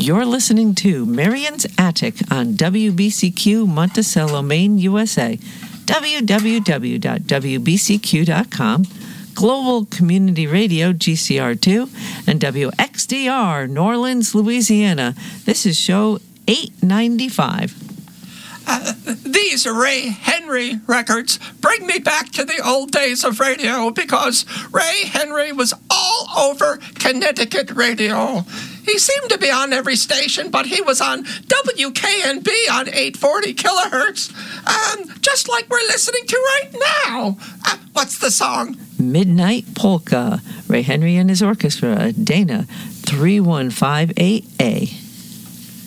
You're listening to Marion's Attic on WBCQ Monticello, Maine, USA, www.wbcq.com, Global Community Radio, GCR2, and WXDR, New Orleans, Louisiana. This is show 895. These Ray Henry records bring me back to the old days of radio because Ray Henry was all over Connecticut radio. He seemed to be on every station, but he was on WKNB on 840 kilohertz, just like we're listening to right now. What's the song? Midnight Polka. Ray Henry and his orchestra, Dana 3158A.